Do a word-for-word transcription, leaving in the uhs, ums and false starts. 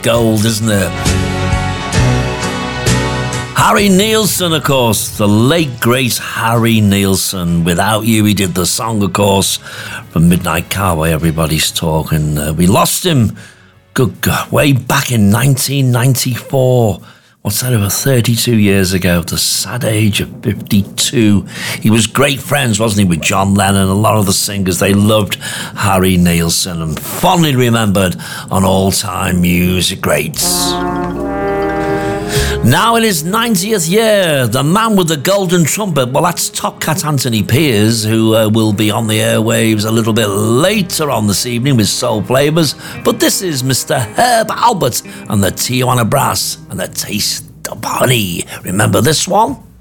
gold, isn't it? Harry Nilsson, of course, the late great Harry Nilsson. Without You, he did the song, of course, from Midnight Cowboy, everybody's talking. Uh, we lost him, good God, way back in nineteen ninety-four. What's that, over thirty-two years ago, at the sad age of fifty-two. He was great friends, wasn't he, with John Lennon. A lot of the singers, they loved Harry Nilsson and fondly remembered on all-time music greats. Now in his ninetieth year, the man with the golden trumpet, well, that's Top Cat Anthony Pears, who uh, will be on the airwaves a little bit later on this evening with Soul Flavors. But this is Mister Herb Alpert and the Tijuana Brass and the Taste of Honey. Remember this one?